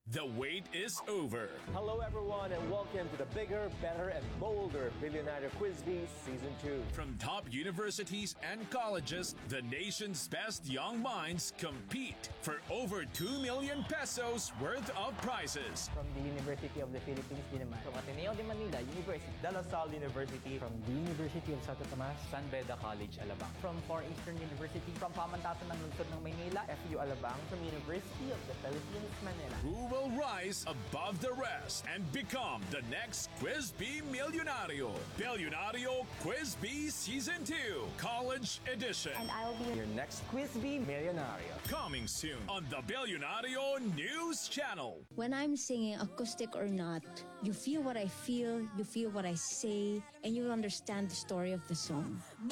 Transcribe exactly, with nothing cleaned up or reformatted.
The wait is over. Hello everyone and welcome to the bigger, better and bolder Billionaire Quiz Bee Season two. From top universities and colleges, the nation's best young minds compete for over two million pesos worth of prizes. From the University of the Philippines din naman. From Ateneo de Manila University. De La Salle University. From the University of Santo Tomas. San Beda College, Alabang. From Far Eastern University. From Pamantasan ng Lungsod ng Maynila, F U Alabang. From University of the Philippines, Manila. Who will rise above the rest and become the next Quiz Bee Millionario? Billionario Quiz Bee Season two, College Edition. And I'll be Your next Quiz Bee Millionario. Coming soon on the Billionario News Channel. When I'm singing, acoustic or not, you feel what I feel, you feel what I say, and you'll understand the story of the song.